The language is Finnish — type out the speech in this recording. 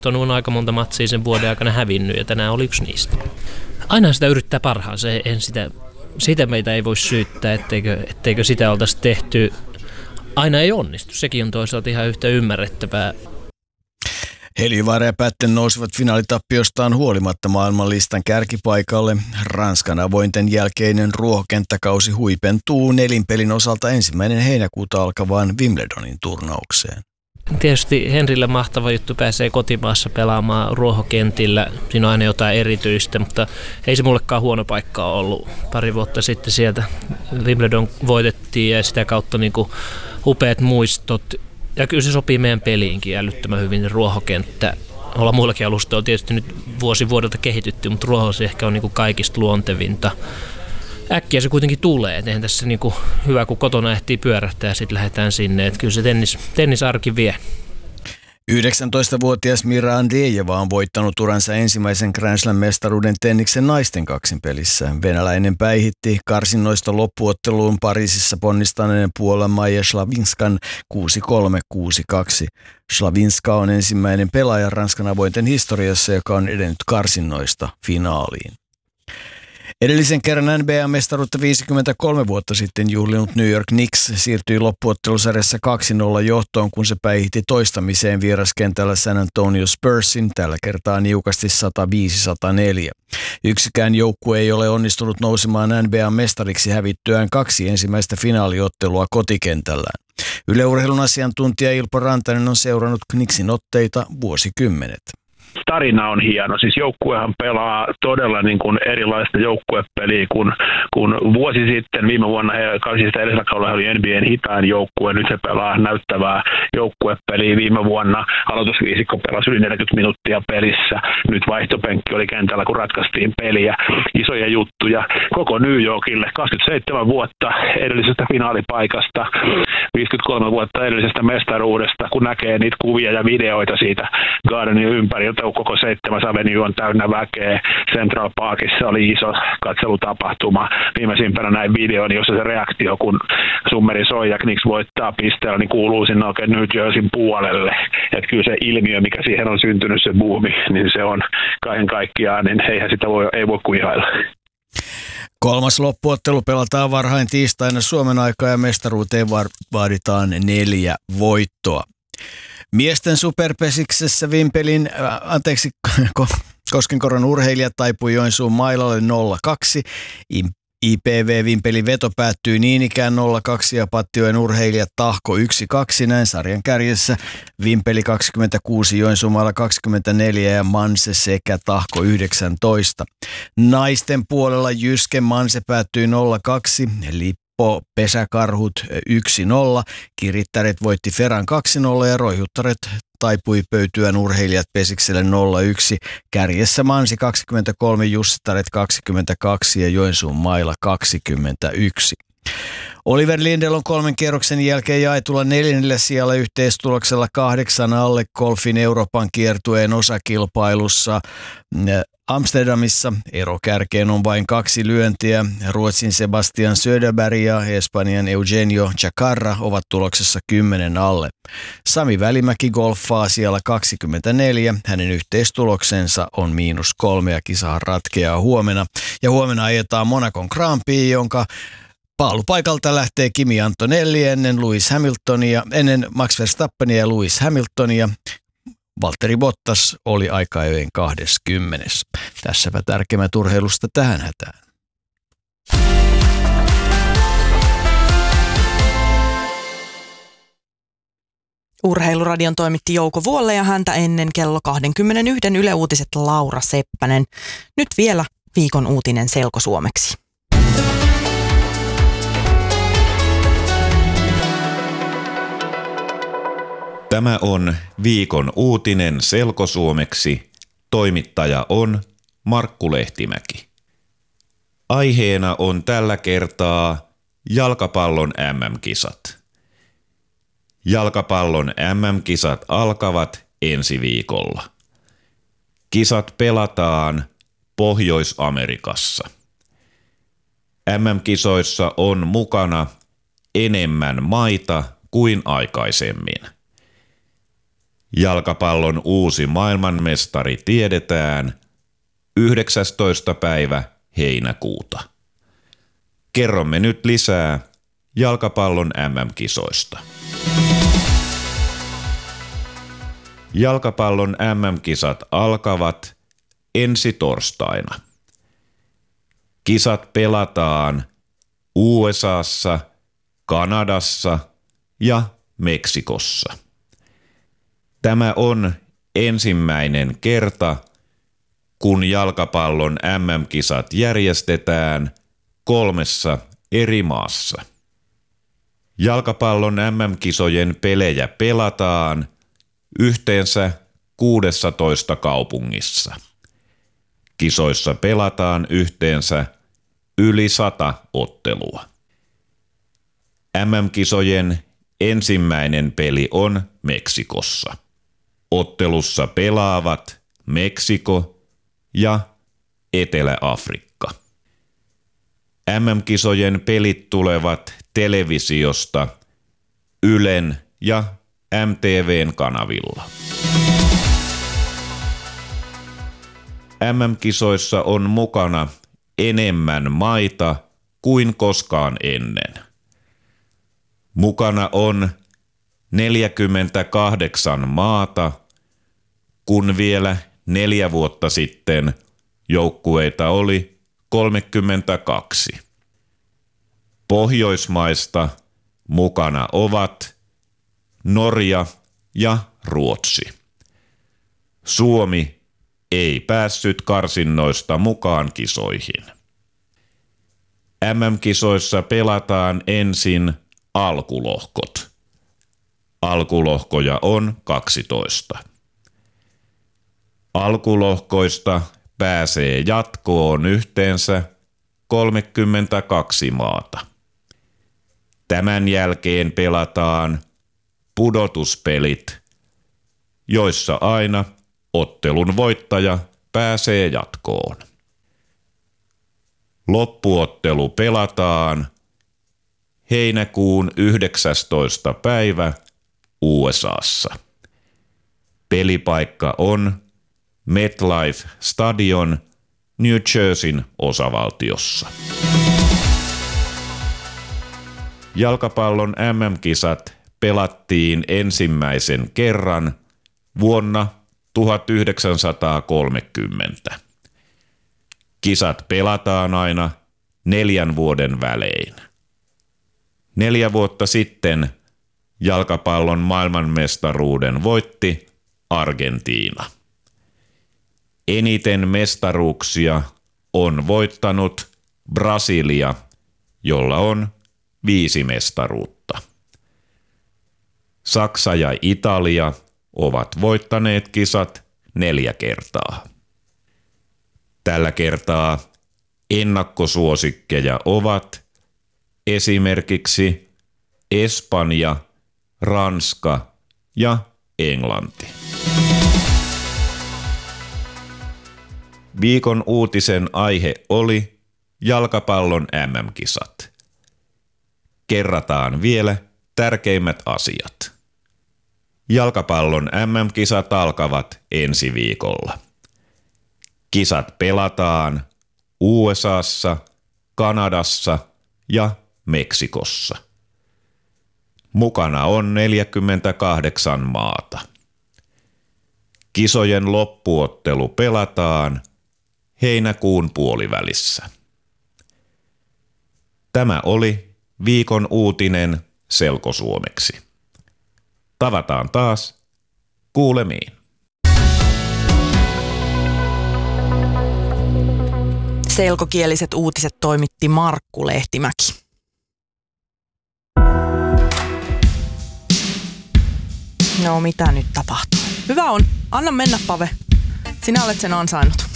On aika monta matsia sen vuoden aikana hävinnyt ja tänään oli yksi niistä. Aina sitä yrittää parhaansa, sitä meitä ei voi syyttää, etteikö sitä oltaisi tehty. Aina ei onnistu, sekin on toisaalta ihan yhtä ymmärrettävää. Heliövaara ja Pätten nousivat finaalitappioistaan huolimatta maailmanlistan kärkipaikalle. Ranskan avointen jälkeinen ruohokenttäkausi huipentuu nelinpelin osalta 1. heinäkuuta alkavaan Wimbledonin turnaukseen. Tietysti Henrille mahtava juttu, pääsee kotimaassa pelaamaan ruohokentillä. Siinä on aina jotain erityistä, mutta ei se mullekaan huono paikka ollut. Pari vuotta sitten sieltä Wimbledon voitettiin ja sitä kautta niin kuin upeat muistot. Ja kyllä se sopii meidän peliinkin älyttömän hyvin ruohokenttä. Ollaan muillakin alustoilla tietysti nyt vuosi vuodelta kehitytty, mutta ruoho se ehkä on niin kuin kaikista luontevinta. Äkkiä se kuitenkin tulee, et eihän tässä niin kuin hyvä, kun kotona ehtii pyörähtää ja sitten lähdetään sinne. Et kyllä se tennisarki vie. 19-vuotias Mira Andreeva on voittanut uransa ensimmäisen Grand Slam-mestaruuden tenniksen naisten kaksinpelissä. Venäläinen päihitti karsinnoista loppuotteluun Pariisissa ponnistaneen Puolan Maja Slavinskan 6-3-6-2. Slavinska on ensimmäinen pelaaja Ranskan avointen historiassa, joka on edennyt karsinnoista finaaliin. Edellisen kerran NBA-mestaruutta 53 vuotta sitten juhlinut New York Knicks siirtyi loppuottelusarjassa 2-0 johtoon, kun se päihitti toistamiseen vieraskentällä San Antonio Spursin, tällä kertaa niukasti 105-104. Yksikään joukkue ei ole onnistunut nousemaan NBA-mestariksi hävittyään 2 ensimmäistä finaaliottelua kotikentällään. Yle Urheilun asiantuntija Ilpo Rantanen on seurannut Knicksin otteita vuosikymmenet. Tarina on hieno. Siis joukkuehan pelaa todella niin kuin erilaista joukkuepeliä kun vuosi sitten, viime vuonna edellisellä kaudella oli NBA:n hitain joukkue. Nyt se pelaa näyttävää joukkuepeliä. Viime vuonna aloitusviisikko pelasi yli 40 minuuttia pelissä. Nyt vaihtopenkki oli kentällä, kun ratkaistiin peliä. Isoja juttuja koko New Yorkille. 27 vuotta edellisestä finaalipaikasta, 53 vuotta edellisestä mestaruudesta, kun näkee niitä kuvia ja videoita siitä Gardenin ympäriltä. Koko 7. Avenue on täynnä väkeä. Central Parkissa oli iso katselutapahtuma. Viimeisimpänä näin videon, jossa se reaktio, kun summeri soi ja Knicks voittaa pisteellä, niin kuuluu sinne oikein New Jerseyn puolelle. Että kyllä se ilmiö, mikä siihen on syntynyt, se buumi, niin se on kaiken kaikkiaan, niin eihän sitä ei voi kuin ihailla. Kolmas loppuottelu pelataan varhain tiistaina Suomen aikaa ja mestaruuteen vaaditaan 4 voittoa. Miesten superpesiksessä Koskenkorvan urheilijat taipui Joensuun mailalle 0-2. IPV Vimpelin veto päättyi niin ikään 0-2 ja Pattijoen urheilijat tahko 1-2. Näin sarjan kärjessä Vimpeli 26, Joensuun mailla 24 ja Manse sekä tahko 19. Naisten puolella Jyske Manse päättyi 0-2. Pesäkarhut 1-0, Kirittäret voitti Feran 2-0 ja Roihuttaret taipui Pöytyän urheilijat Pesikselle 0-1. Kärjessä Mansi 23, Jussittaret 22 ja Joensuun mailla 21. Oliver Lindell on 3 kierroksen jälkeen jaetulla 4. sijalla yhteistuloksella 8 alle golfin Euroopan kiertueen osakilpailussa Amsterdamissa. Ero kärkeen on vain 2 lyöntiä. Ruotsin Sebastian Söderberg ja Espanjan Eugenio Chacarra ovat tuloksessa 10 alle. Sami Välimäki golfaa siellä 24. Hänen yhteistuloksensa on -3 ja kisahan ratkeaa huomenna. Ja huomenna ajetaan Monacon Grand Prix, jonka paalupaikalta lähtee Kimi Antonelli ennen Max Verstappenia ja Lewis Hamiltonia. Valtteri Bottas oli aika-ajojen 20. Tässäpä tärkeimmät urheilusta tähän hätään. Urheiluradion toimitti Jouko Vuolle ja häntä ennen kello 21 Yle Uutiset Laura Seppänen. Nyt vielä viikon uutinen selkosuomeksi. Tämä on viikon uutinen selkosuomeksi. Toimittaja on Markku Lehtimäki. Aiheena on tällä kertaa jalkapallon MM-kisat. Jalkapallon MM-kisat alkavat ensi viikolla. Kisat pelataan Pohjois-Amerikassa. MM-kisoissa on mukana enemmän maita kuin aikaisemmin. Jalkapallon uusi maailmanmestari tiedetään 19. päivä heinäkuuta. Kerromme nyt lisää jalkapallon MM-kisoista. Jalkapallon MM-kisat alkavat ensi torstaina. Kisat pelataan USAssa, Kanadassa ja Meksikossa. Tämä on ensimmäinen kerta, kun jalkapallon MM-kisat järjestetään 3 eri maassa. Jalkapallon MM-kisojen pelejä pelataan yhteensä 16 kaupungissa. Kisoissa pelataan yhteensä yli 100 ottelua. MM-kisojen ensimmäinen peli on Meksikossa. Ottelussa pelaavat Meksiko ja Etelä-Afrikka. MM-kisojen pelit tulevat televisiosta Ylen ja MTV:n kanavilla. MM-kisoissa on mukana enemmän maita kuin koskaan ennen. Mukana on 48 maata, kun vielä 4 vuotta sitten joukkueita oli 32. Pohjoismaista mukana ovat Norja ja Ruotsi. Suomi ei päässyt karsinnoista mukaan kisoihin. MM-kisoissa pelataan ensin alkulohkot. Alkulohkoja on 12. Alkulohkoista pääsee jatkoon yhteensä 32 maata. Tämän jälkeen pelataan pudotuspelit, joissa aina ottelun voittaja pääsee jatkoon. Loppuottelu pelataan heinäkuun 19. päivä USAssa. Pelipaikka on MetLife Stadion New Jerseyn osavaltiossa. Jalkapallon MM-kisat pelattiin ensimmäisen kerran vuonna 1930. Kisat pelataan aina 4 vuoden välein. 4 vuotta sitten jalkapallon maailmanmestaruuden voitti Argentiina. Eniten mestaruuksia on voittanut Brasilia, jolla on 5 mestaruutta. Saksa ja Italia ovat voittaneet kisat 4 kertaa. Tällä kertaa ennakkosuosikkeja ovat esimerkiksi Espanja, Ranska ja Englanti. Viikon uutisen aihe oli jalkapallon MM-kisat. Kerrataan vielä tärkeimmät asiat. Jalkapallon MM-kisat alkavat ensi viikolla. Kisat pelataan USAssa, Kanadassa ja Meksikossa. Mukana on 48 maata. Kisojen loppuottelu pelataan heinäkuun puolivälissä. Tämä oli viikon uutinen selkosuomeksi. Tavataan taas kuulemiin. Selkokieliset uutiset toimitti Markku Lehtimäki. No mitä nyt tapahtuu? Hyvä on. Anna mennä, Pave. Sinä olet sen ansainnut.